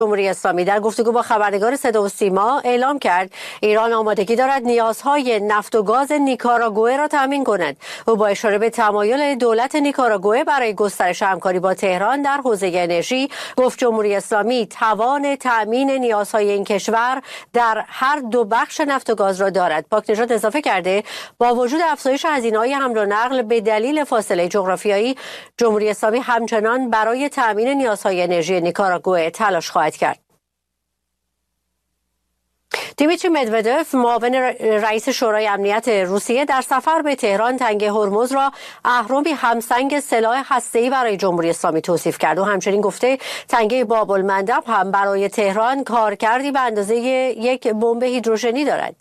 جمهوری اسلامی در گفتگو با خبرنگار صدا و سیما اعلام کرد ایران آمادگی دارد نیازهای نفت و گاز نیکاراگوئه را تامین کند. او با اشاره به تمایل دولت نیکاراگوئه برای گسترش همکاری با تهران در حوزه انرژی گفت جمهوری اسلامی توان تامین نیازهای این کشور در هر دو بخش نفت و گاز را دارد. پاکنژاد اضافه کرده با وجود افزایش هزینه‌های حمل و نقل به دلیل فاصله جغرافیایی، جمهوری اسلامی همچنان برای تامین نیازهای انرژی نیکاراگوئه تلاش خواهد کرد. دیمیتری مدودف معاون رئیس شورای امنیت روسیه در سفر به تهران تنگه هرمز را اهرمی همسنگ سلاح هسته‌ای برای جمهوری اسلامی توصیف کرد و همچنین گفته تنگه باب المندب هم برای تهران کارکردی به اندازه یک بمب هیدروژنی دارد.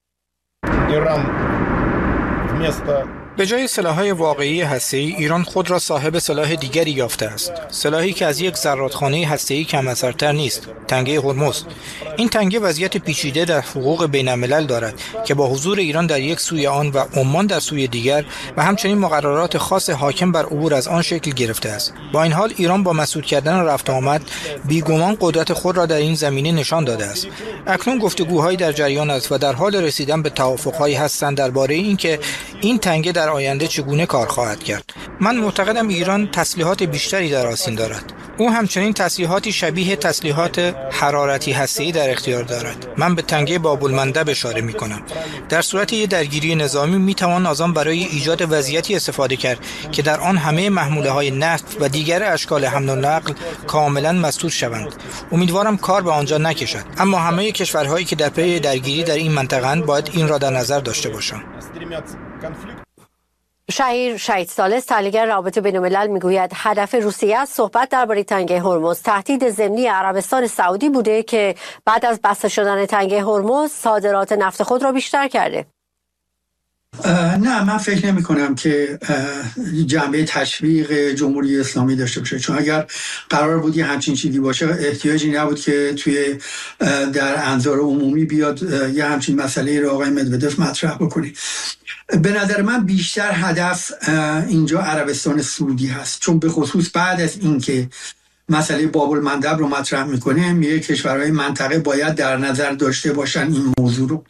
به جای سلاح‌های واقعی هسته‌ای، ایران خود را صاحب سلاح دیگری یافته است. سلاحی که از یک زرادخانه هسته‌ای کم اثرتر نیست، تنگه هرمز. این تنگه وضعیت پیچیده در حقوق بین‌الملل دارد که با حضور ایران در یک سوی آن و عمان در سوی دیگر و همچنین مقررات خاص حاکم بر عبور از آن شکل گرفته است. با این حال ایران با مسدود کردن رفت آمد بیگمان قدرت خود را در این زمینه نشان داده است. اکنون گفتگوهایی در جریان است و در حال رسیدن به توافق‌هایی هستند درباره اینکه این تنگه در آینده چگونه کار خواهد کرد. من معتقدم ایران تسلیحات بیشتری در آستین دارد. او همچنین تسلیحاتی شبیه تسلیحات حرارتی هسته‌ای در اختیار دارد. من به تنگه باب المندب اشاره می‌کنم. در صورت یک درگیری نظامی می‌توان از آن برای ایجاد وضعیتی استفاده کرد که در آن همه محموله‌های نفت و دیگر اشکال حمل و نقل کاملا مسدود شوند. امیدوارم کار به آنجا نکشد، اما همه کشورهایی که در پی درگیری در این منطقه‌اند باید این را در نظر داشته باشند. شهیر شهید ثالث تحلیلگر روابط بین‌الملل میگوید هدف روسیه از صحبت درباره تنگه هرمز تهدید ضمنی عربستان سعودی بوده که بعد از بسته شدن تنگه هرمز صادرات نفت خود را بیشتر کرده. نه، من فکر نمی کنم که جنبه تشویق جمهوری اسلامی داشته باشه، چون اگر قرار بود یه همچین چیزی باشه احتیاجی نبود که در انظار عمومی بیاد یه همچین مسئله رو آقای مدودف مطرح بکنه. به نظر من بیشتر هدف اینجا عربستان سعودی هست، چون به خصوص بعد از اینکه مسئله باب المندب رو مطرح میکنه میگه کشورهای منطقه باید در نظر داشته باشن این موضوع رو.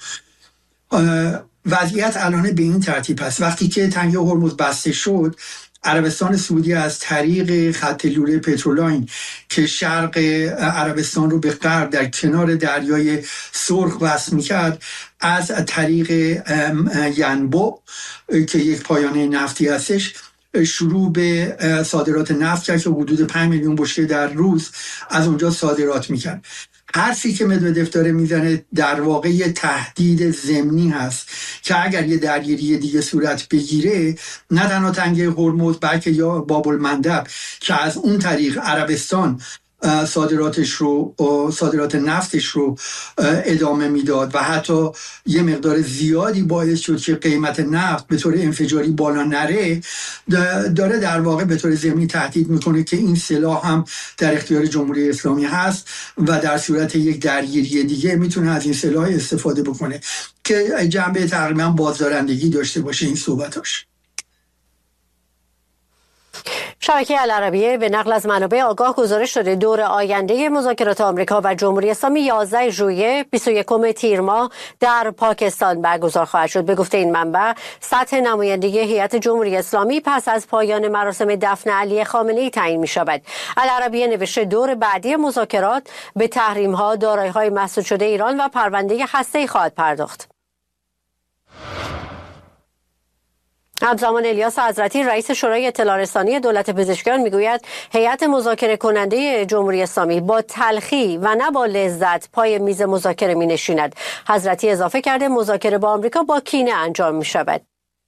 وضعیت الان به این ترتیب است: وقتی که تنگه هرمز بسته شد، عربستان سعودی از طریق خط لوله پترولاین که شرق عربستان رو به غرب در کنار دریای سرخ وصل می‌کرد، از طریق ینبع که یک پایانه نفتی هستش شروع به صادرات نفت کرد که حدود 5 میلیون بشکه در روز از اونجا صادرات می‌کرد. حرفی که مدودف داره میزنه در واقع یه تهدید ضمنی هست که اگر یه درگیری دیگه صورت بگیره، نه تنها تنگه هرمز بلکه یا باب المندب که از اون طریق عربستان صادرات نفتش رو ادامه میداد و حتی یه مقدار زیادی باعث شد که قیمت نفت به طور انفجاری بالا نره، داره در واقع به طور ضمنی تهدید میکنه که این سلاح هم در اختیار جمهوری اسلامی هست و در صورت یک درگیری دیگه میتونه از این سلاح استفاده بکنه که جنبه تقریبا بازدارندگی داشته باشه این صحبتاش. شبکه العربیه به نقل از منابع آگاه گزارش داده دور آینده مذاکرات آمریکا و جمهوری اسلامی 11 ژوئیه 21 تیر ماه در پاکستان برگزار خواهد شد. به گفته این منبع، سطح نمایندگی هیئت جمهوری اسلامی پس از پایان مراسم دفن علی خامنه‌ای تعیین می شود. العربیه نوشته دور بعدی مذاکرات به تحریم‌ها، دارایی‌های مسدود شده ایران و پرونده هسته‌ای خواهد پرداخت. همزمان الیاس حضرتی رئیس شورای اطلاع رسانی دولت پزشکیان میگوید هیئت مذاکره کننده جمهوری اسلامی با تلخی و نه با لذت پای میز مذاکره می نشیند. حضرتی اضافه کرده مذاکره با آمریکا با کینه انجام می شود.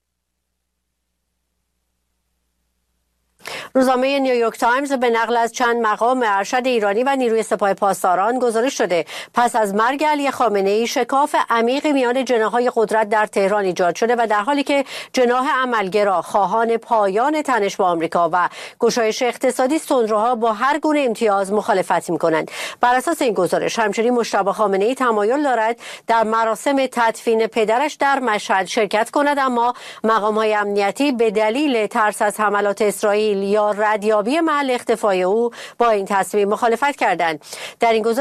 روزنامه نیویورک تایمز به نقل از چند مقام ارشد ایرانی و نیروی سپاه پاسداران گزارش شده پس از مرگ علی خامنه‌ای شکاف عمیقی میان جناح‌های قدرت در تهران ایجاد شده و در حالی که جناح عملگرا خواهان پایان تنش با آمریکا و گشایش اقتصادی، تندروها با هر گونه امتیاز مخالفت می‌کنند. بر اساس این گزارش همچنین مجتبی خامنه‌ای تمایل دارد در مراسم تدفین پدرش در مشهد شرکت کند، اما مقام‌های امنیتی به دلیل ترس از حملات اسرائیل یا یا ردیابی محل اختفای او با این تصمیم مخالفت کردند. در این